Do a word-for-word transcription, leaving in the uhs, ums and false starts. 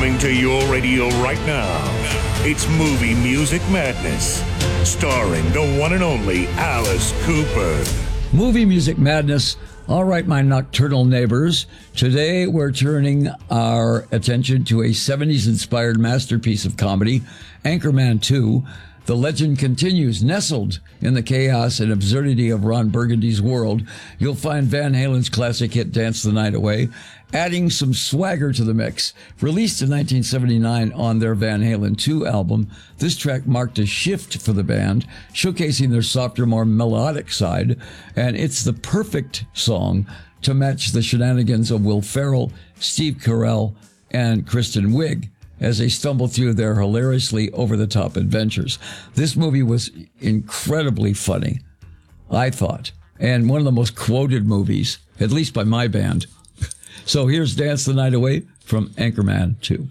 Coming to your radio right now, it's Movie Music Madness, starring the one and only Alice Cooper. Movie Music Madness. All right, my nocturnal neighbors. Today we're turning our attention to a seventies-inspired masterpiece of comedy, Anchorman two. The legend continues. Nestled in the chaos and absurdity of Ron Burgundy's world, you'll find Van Halen's classic hit Dance the Night Away, adding some swagger to the mix. Released in nineteen seventy-nine on their Van Halen two album, this track marked a shift for the band, showcasing their softer, more melodic side, and it's the perfect song to match the shenanigans of Will Ferrell, Steve Carell, and Kristen Wiig as they stumble through their hilariously over-the-top adventures. This movie was incredibly funny, I thought, and one of the most quoted movies, at least by my band. So here's Dance the Night Away from Anchorman two.